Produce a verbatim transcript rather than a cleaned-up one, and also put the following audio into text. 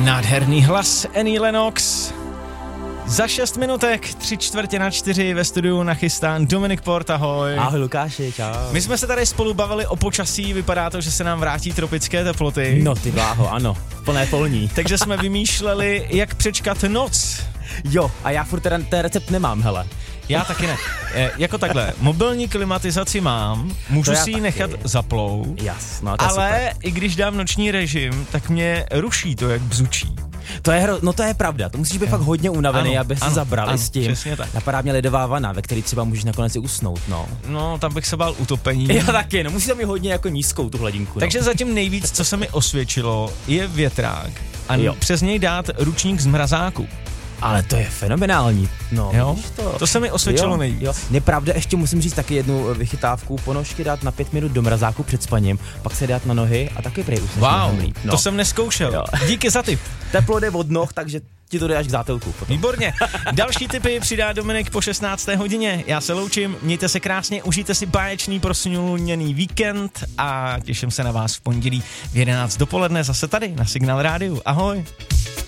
Nádherný hlas Annie Lennox. Za šest minutek, tři čtvrtě na čtyři ve studiu nachystán Dominik Port, ahoj. Ahoj Lukáši, čau. My jsme se tady spolu bavili o počasí, vypadá to, že se nám vrátí tropické teploty. No ty bláho, ano, plné polní. Takže jsme vymýšleli, jak přečkat noc. Jo, a já furt teda ten recept nemám, hele. Já taky ne. E, jako takhle, mobilní klimatizaci mám, můžu si ji taky. nechat zaplout, Jasno, to je ale super. i když dám noční režim, tak mě ruší to, jak bzučí. To je hro, no to je pravda, to musíš být fakt hodně unavený, Ano, aby si ano, zabrali ano, s tím. přesně tak. Napadá mě ledová vana, ve který třeba můžeš nakonec i usnout, no. No, tam bych se bál utopení. Já taky, no musíš tam mít hodně jako nízkou tu hladinku. Takže no. zatím nejvíc, co se mi osvědčilo, je větrák a Jo. přes něj dát ručník z mrazáku. Ale to je fenomenální, no. Jo? Víš to. To se mi osvědčilo jo, nejvíc. Jo. Nepravda, ještě musím říct taky jednu vychytávku, ponožky dát na pět minut do mrazáku před spaním, pak se dát na nohy a taky prej usneš Wow, líp. No. to jsem neskoušel. Jo. Díky za tip. Teplo jde od noh, takže ti to jde až k zátelku. Potom. Výborně. Další tipy přidá Dominik po šestnácté hodině. Já se loučím, mějte se krásně, užijte si báječný prosluněný víkend a těším se na vás v pondělí v jedenáct dopoledne zase tady na Signál Rádiu. Ahoj.